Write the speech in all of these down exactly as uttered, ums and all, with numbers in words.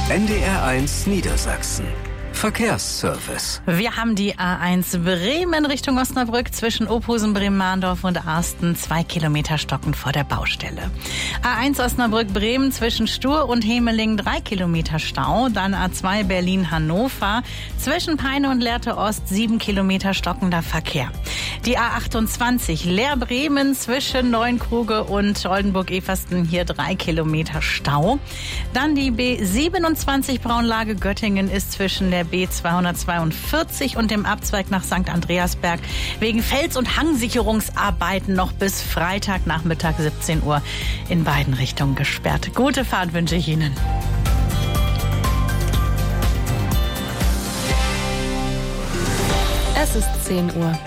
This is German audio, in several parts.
N D R eins Niedersachsen. Verkehrsservice. Wir haben die A eins Bremen Richtung Osnabrück zwischen Ophusen, Bremen-Mahndorf und Arsten zwei Kilometer stockend vor der Baustelle. A eins Osnabrück-Bremen zwischen Stur und Hemeling drei Kilometer Stau. Dann A zwei Berlin-Hannover zwischen Peine und Lehrte Ost sieben Kilometer stockender Verkehr. Die A achtundzwanzig Leer-Bremen zwischen Neuenkruge und Oldenburg-Eversten hier drei Kilometer Stau. Dann die B siebenundzwanzig Braunlage-Göttingen ist zwischen der B zweihundertzweiundvierzig und dem Abzweig nach Sankt Andreasberg wegen Fels- und Hangsicherungsarbeiten noch bis Freitagnachmittag siebzehn Uhr in beiden Richtungen gesperrt. Gute Fahrt wünsche ich Ihnen. Es ist zehn Uhr.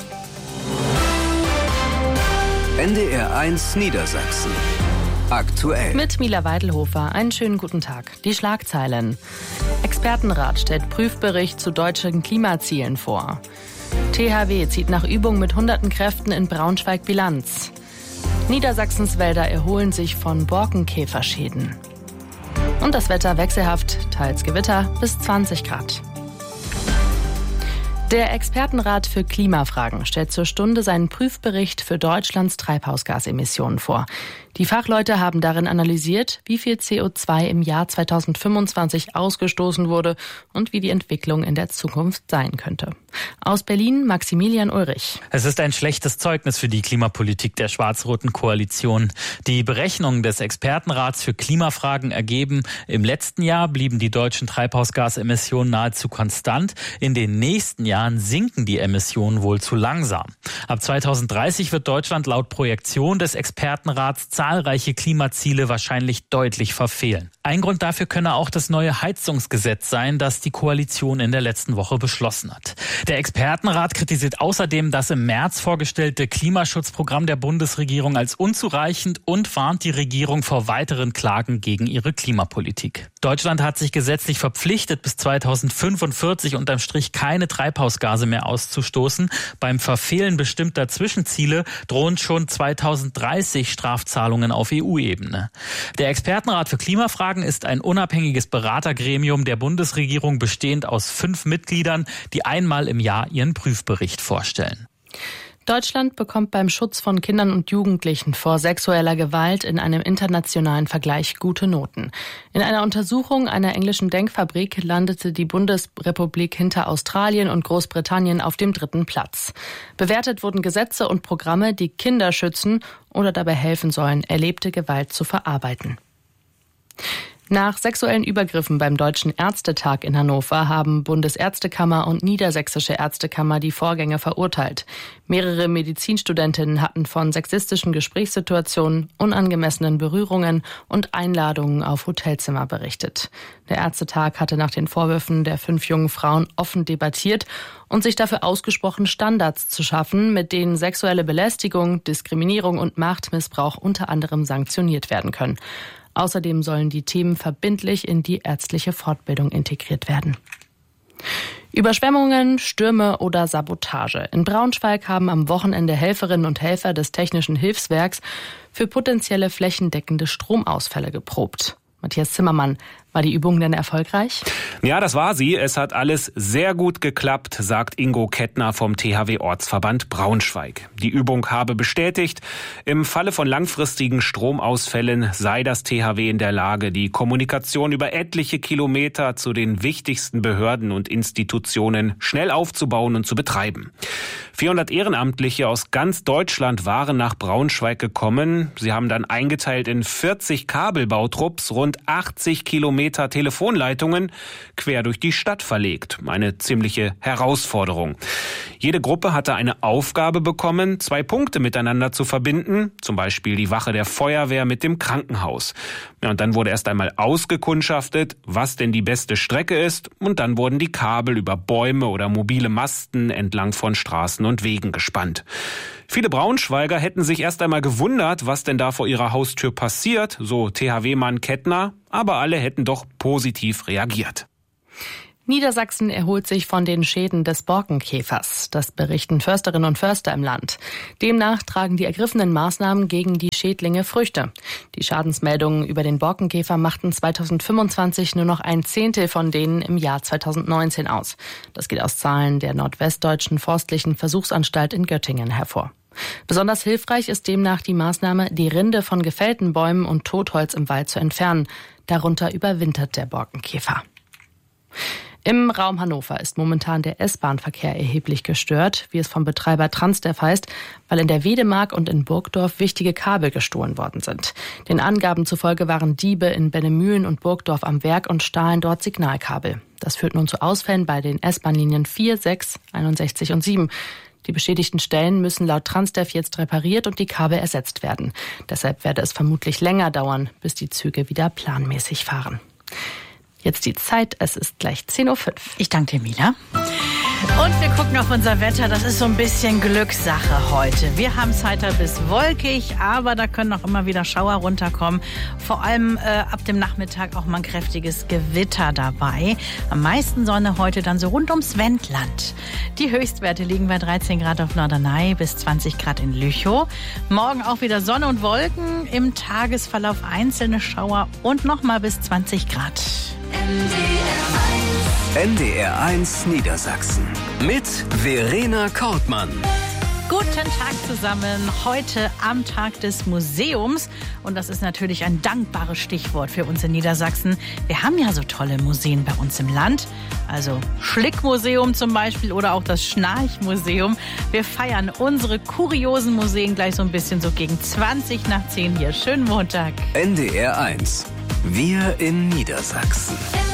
N D R eins Niedersachsen. Aktuell. Mit Mila Weidelhofer. Einen schönen guten Tag. Die Schlagzeilen. Expertenrat stellt Prüfbericht zu deutschen Klimazielen vor. T H W zieht nach Übung mit hunderten Kräften in Braunschweig Bilanz. Niedersachsens Wälder erholen sich von Borkenkäferschäden. Und das Wetter wechselhaft, teils Gewitter bis zwanzig Grad. Der Expertenrat für Klimafragen stellt zur Stunde seinen Prüfbericht für Deutschlands Treibhausgasemissionen vor. Die Fachleute haben darin analysiert, wie viel C O zwei im Jahr zweitausendfünfundzwanzig ausgestoßen wurde und wie die Entwicklung in der Zukunft sein könnte. Aus Berlin Maximilian Ulrich. Es ist ein schlechtes Zeugnis für die Klimapolitik der schwarz-roten Koalition. Die Berechnungen des Expertenrats für Klimafragen ergeben, im letzten Jahr blieben die deutschen Treibhausgasemissionen nahezu konstant. In den nächsten Jahren sinken die Emissionen wohl zu langsam. Ab zweitausenddreißig wird Deutschland laut Projektion des Expertenrats zahlreiche Klimaziele wahrscheinlich deutlich verfehlen. Ein Grund dafür könne auch das neue Heizungsgesetz sein, das die Koalition in der letzten Woche beschlossen hat. Der Expertenrat kritisiert außerdem das im März vorgestellte Klimaschutzprogramm der Bundesregierung als unzureichend und warnt die Regierung vor weiteren Klagen gegen ihre Klimapolitik. Deutschland hat sich gesetzlich verpflichtet, bis zweitausendfünfundvierzig unterm Strich keine Treibhausgase mehr auszustoßen. Beim Verfehlen bestimmter Zwischenziele drohen schon zweitausenddreißig Strafzahlungen auf E U-Ebene. Der Expertenrat für Klimafragen ist ein unabhängiges Beratergremium der Bundesregierung, bestehend aus fünf Mitgliedern, die einmal im Jahr ihren Prüfbericht vorstellen. Deutschland bekommt beim Schutz von Kindern und Jugendlichen vor sexueller Gewalt in einem internationalen Vergleich gute Noten. In einer Untersuchung einer englischen Denkfabrik landete die Bundesrepublik hinter Australien und Großbritannien auf dem dritten Platz. Bewertet wurden Gesetze und Programme, die Kinder schützen oder dabei helfen sollen, erlebte Gewalt zu verarbeiten. Nach sexuellen Übergriffen beim Deutschen Ärztetag in Hannover haben Bundesärztekammer und Niedersächsische Ärztekammer die Vorgänge verurteilt. Mehrere Medizinstudentinnen hatten von sexistischen Gesprächssituationen, unangemessenen Berührungen und Einladungen auf Hotelzimmer berichtet. Der Ärztetag hatte nach den Vorwürfen der fünf jungen Frauen offen debattiert und sich dafür ausgesprochen, Standards zu schaffen, mit denen sexuelle Belästigung, Diskriminierung und Machtmissbrauch unter anderem sanktioniert werden können. Außerdem sollen die Themen verbindlich in die ärztliche Fortbildung integriert werden. Überschwemmungen, Stürme oder Sabotage. In Braunschweig haben am Wochenende Helferinnen und Helfer des Technischen Hilfswerks für potenzielle flächendeckende Stromausfälle geprobt. Matthias Zimmermann, war die Übung denn erfolgreich? Ja, das war sie. Es hat alles sehr gut geklappt, sagt Ingo Kettner vom T H W-Ortsverband Braunschweig. Die Übung habe bestätigt, im Falle von langfristigen Stromausfällen sei das T H W in der Lage, die Kommunikation über etliche Kilometer zu den wichtigsten Behörden und Institutionen schnell aufzubauen und zu betreiben. vierhundert Ehrenamtliche aus ganz Deutschland waren nach Braunschweig gekommen. Sie haben dann eingeteilt in vierzig Kabelbautrupps rund achtzig Kilometer Telefonleitungen quer durch die Stadt verlegt. Eine ziemliche Herausforderung. Jede Gruppe hatte eine Aufgabe bekommen, zwei Punkte miteinander zu verbinden, zum Beispiel die Wache der Feuerwehr mit dem Krankenhaus. Ja, und dann wurde erst einmal ausgekundschaftet, was denn die beste Strecke ist, und dann wurden die Kabel über Bäume oder mobile Masten entlang von Straßen und Wegen gespannt. Viele Braunschweiger hätten sich erst einmal gewundert, was denn da vor ihrer Haustür passiert, so T H W-Mann Kettner, aber alle hätten doch positiv reagiert. Niedersachsen erholt sich von den Schäden des Borkenkäfers. Das berichten Försterinnen und Förster im Land. Demnach tragen die ergriffenen Maßnahmen gegen die Schädlinge Früchte. Die Schadensmeldungen über den Borkenkäfer machten zweitausendfünfundzwanzig nur noch ein Zehntel von denen im Jahr zweitausendneunzehn aus. Das geht aus Zahlen der Nordwestdeutschen Forstlichen Versuchsanstalt in Göttingen hervor. Besonders hilfreich ist demnach die Maßnahme, die Rinde von gefällten Bäumen und Totholz im Wald zu entfernen. Darunter überwintert der Borkenkäfer. Im Raum Hannover ist momentan der S-Bahn-Verkehr erheblich gestört, wie es vom Betreiber Transdev heißt, weil in der Wedemark und in Burgdorf wichtige Kabel gestohlen worden sind. Den Angaben zufolge waren Diebe in Bennemühlen und Burgdorf am Werk und stahlen dort Signalkabel. Das führt nun zu Ausfällen bei den S-Bahn-Linien vier, sechs, einundsechzig und sieben. Die beschädigten Stellen müssen laut Transdev jetzt repariert und die Kabel ersetzt werden. Deshalb werde es vermutlich länger dauern, bis die Züge wieder planmäßig fahren. Jetzt die Zeit, es ist gleich zehn Uhr fünf. Ich danke dir, Mila. Und wir gucken auf unser Wetter. Das ist so ein bisschen Glückssache heute. Wir haben es heiter bis wolkig, aber da können auch immer wieder Schauer runterkommen. Vor allem äh, ab dem Nachmittag auch mal ein kräftiges Gewitter dabei. Am meisten Sonne heute dann so rund ums Wendland. Die Höchstwerte liegen bei dreizehn Grad auf Norderney bis zwanzig Grad in Lüchow. Morgen auch wieder Sonne und Wolken. Im Tagesverlauf einzelne Schauer und nochmal bis zwanzig Grad. N D R eins Niedersachsen mit Verena Kortmann. Guten Tag zusammen, heute am Tag des Museums und das ist natürlich ein dankbares Stichwort für uns in Niedersachsen. Wir haben ja so tolle Museen bei uns im Land, also Schlickmuseum zum Beispiel oder auch das Schnarchmuseum. Wir feiern unsere kuriosen Museen gleich so ein bisschen so gegen zwanzig nach zehn hier. Schönen Montag. N D R eins, wir in Niedersachsen.